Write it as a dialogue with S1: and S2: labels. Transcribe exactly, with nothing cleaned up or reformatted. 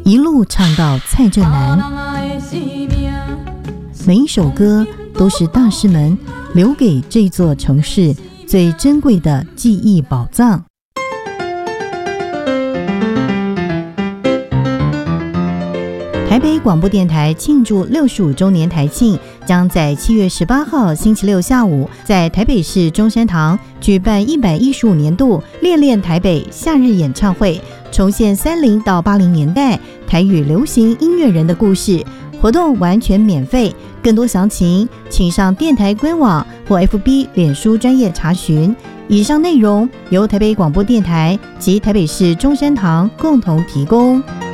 S1: 一路唱到蔡振南。每一首歌都是大师们留给这座城市最珍贵的记忆宝藏。台北广播电台庆祝六十五周年台庆，将在七月十八号星期六下午，在台北市中山堂举办一百一十五年度恋恋台北夏日演唱会，重现三零到八零年代台语流行音乐人的故事。活动完全免费，更多详情请上电台官网或 F B 脸书专页查询。以上内容由台北广播电台及台北市中山堂共同提供。